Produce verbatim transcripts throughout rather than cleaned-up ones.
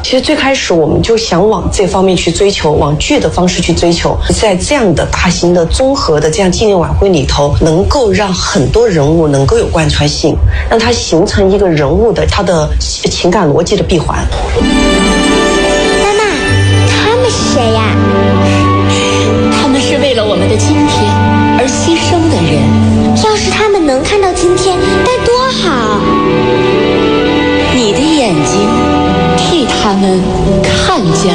其实最开始我们就想往这方面去追求，往剧的方式去追求，在这样的大型的综合的这样纪念晚会里头，能够让很多人物能够有贯穿性，让它形成一个人物的他的情感逻辑的闭环。 妈妈，他们是谁呀？ 他们是为了我们的今天而牺牲的人。 要是他们能看到今天，该多好！ 你的眼睛替他们看见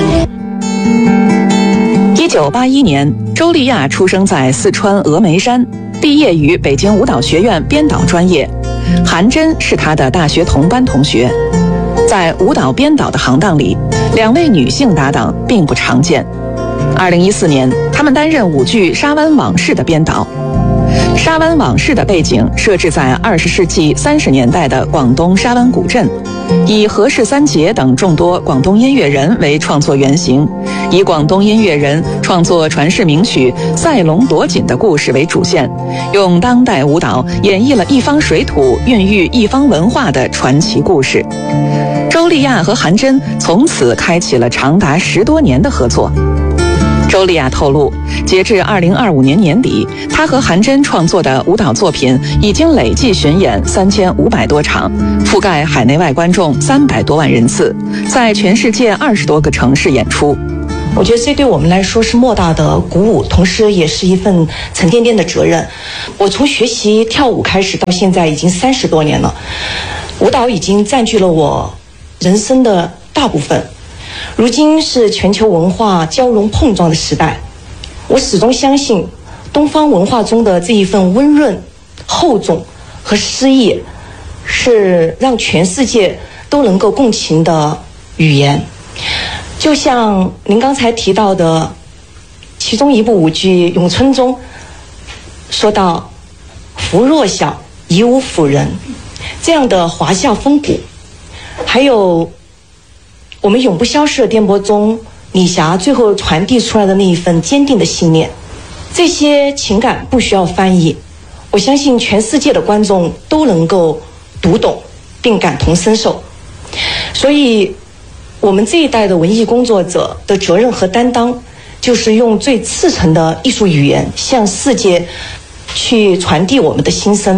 了。 一九八一年，周丽亚出生在四川峨眉山，毕业于北京舞蹈学院编导专业。韩真是她的大学同班同学。在舞蹈编导的行当里，两位女性搭档并不常见。二零一四年，他们担任舞剧《沙湾往事》的编导。《沙湾往事》的背景设置在二十世纪三十年代的广东沙湾古镇，以何氏三杰等众多广东音乐人为创作原型，以广东音乐人创作传世名曲《赛龙夺锦》的故事为主线，用当代舞蹈演绎了一方水土孕育一方文化的传奇故事。周丽亚和韩真从此开启了长达十多年的合作。周丽亚透露，截至二零二五年年底，她和韩真创作的舞蹈作品已经累计巡演三千五百多场，覆盖海内外观众三百多万人次，在全世界二十多个城市演出。 我觉得这对我们来说是莫大的鼓舞，同时也是一份沉甸甸的责任。我从学习跳舞开始到现在已经三十多年了，舞蹈已经占据了我人生的大部分。如今是全球文化交融碰撞的时代，我始终相信东方文化中的这一份温润、厚重和诗意，是让全世界都能够共情的语言。就像您刚才提到的其中一部舞剧《咏春》中说到夫若小，以武辅仁，这样的华夏风骨，还有我们永不消逝的颠簸中李霞最后传递出来的那一份坚定的信念，这些情感不需要翻译，我相信全世界的观众都能够读懂并感同身受。所以我们这一代的文艺工作者的责任和担当，就是用最赤诚的艺术语言向世界去传递我们的心声。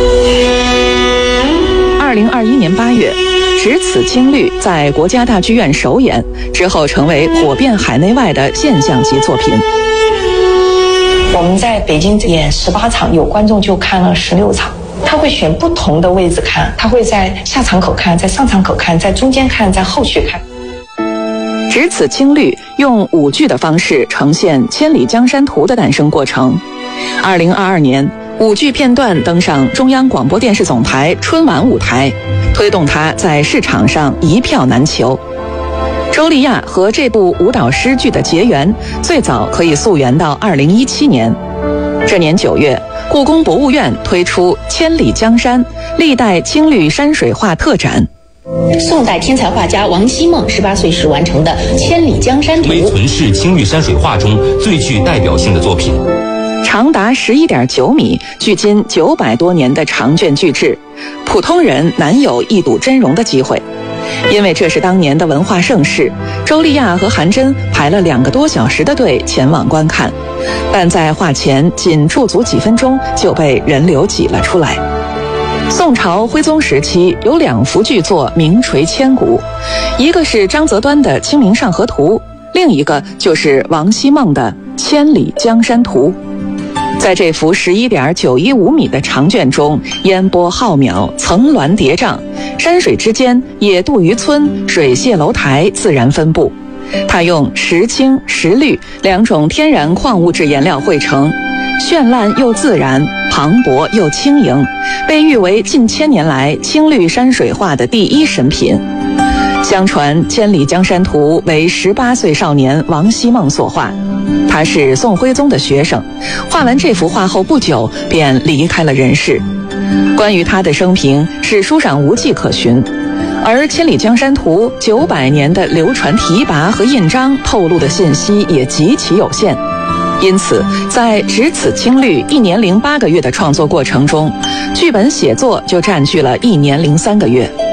二零二一年八月，《只此青绿》在国家大剧院首演之后，成为火遍海内外的现象级作品。 我们在北京演十八场，有观众就看了十六场。他会选不同的位置看，他会在下场口看，在上场口看，在中间看，在后续看。 只此青绿用舞剧的方式呈现《千里江山图》的诞生过程。二零二二年，舞剧片段登上中央广播电视总台春晚舞台，推动它在市场上一票难求。周丽亚和这部舞蹈诗剧的结缘，最早可以溯源到二零一七年。这年九月，故宫博物院推出《千里江山》历代青绿山水画特展。 宋代天才画家王希孟十八岁时完成的《千里江山图》， 为存世青绿山水画中最具代表性的作品。 长达十一点九米，距今九百多年的长卷巨制，普通人难有一睹真容的机会。因为这是当年的文化盛事，周丽亚和韩真排了两个多小时的队前往观看，但在画前仅驻足几分钟就被人流挤了出来。宋朝徽宗时期有两幅巨作名垂千古，一个是张择端的《清明上河图》，另一个就是王希孟的《千里江山图》。在这幅十一点九一五米的长卷中，烟波浩渺，层峦叠嶂，山水之间野渡渔村、水榭楼台自然分布。它用石青、石绿两种天然矿物质颜料绘成，绚烂又自然，磅礴又轻盈，被誉为近千年来青绿山水画的第一神品。相传《千里江山图》为十八岁少年王希孟所画，他是宋徽宗的学生，画完这幅画后不久便离开了人世。关于他的生平，史书上无迹可寻，而《千里江山图》九百年的流传题跋和印章透露的信息也极其有限。因此，在只此青绿一年零八个月的创作过程中，剧本写作就占据了一年零三个月。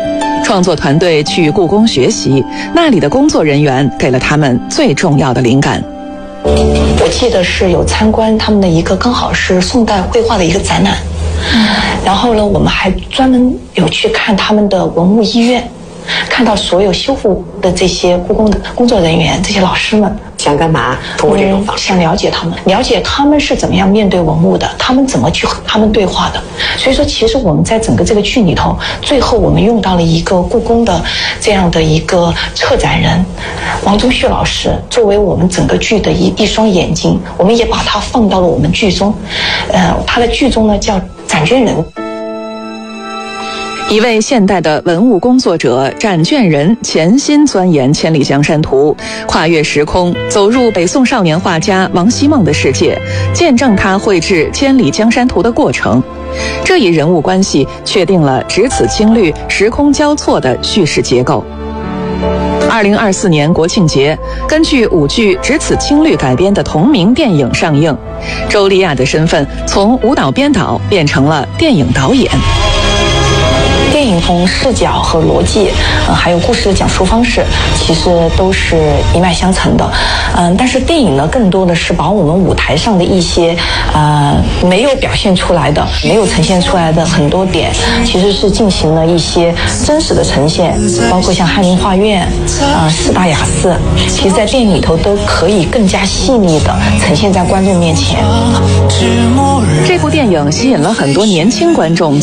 创作团队去故宫学习，那里的工作人员给了他们最重要的灵感。 我记得是有参观他们的一个刚好是宋代绘画的一个展览，然后呢，我们还专门有去看他们的文物医院，看到所有修复的这些故宫的工作人员，这些老师们。 想干嘛？通过这种方式、 嗯、想了解他们，了解他们是怎么样面对文物的，他们怎么去和他们对话的。所以说，其实我们在整个这个剧里头，最后我们用到了一个故宫的这样的一个策展人王宗旭老师，作为我们整个剧的一一双眼睛，我们也把它放到了我们剧中。呃，他的剧中呢叫展卷人。 一位现代的文物工作者展卷人潜心钻研千里江山图，跨越时空走入北宋少年画家王希孟的世界，见证他绘制千里江山图的过程。这一人物关系确定了只此青绿时空交错的叙事结构。二零二四年国庆节，根据舞剧《只此青绿》改编的同名电影上映，周丽亚的身份从舞蹈编导变成了电影导演。 电影从视角和逻辑，呃，还有故事的讲述方式，其实都是一脉相承的。嗯、呃，但是电影呢，更多的是把我们舞台上的一些呃没有表现出来的、没有呈现出来的很多点，其实是进行了一些真实的呈现，包括像翰林画院、啊、呃、四大雅寺，其实在电影里头都可以更加细腻的呈现在观众面前。 这部电影吸引了很多年轻观众